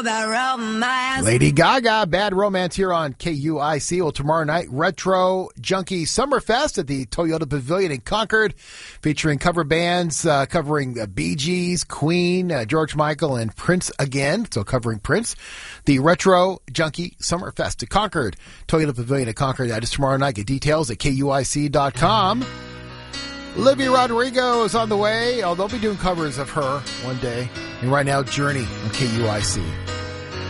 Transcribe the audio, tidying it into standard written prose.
Lady Gaga, Bad Romance here on KUIC. Well, tomorrow night, Retro Junkie Summerfest at the Toyota Pavilion in Concord, featuring cover bands covering Bee Gees, Queen, George Michael, and Prince again. So covering Prince. The Retro Junkie Summerfest at Concord, Toyota Pavilion at Concord. That is tomorrow night. Get details at KUIC.com. Olivia Rodrigo is on the way. Oh, they'll be doing covers of her one day. And right now, Journey on KUIC.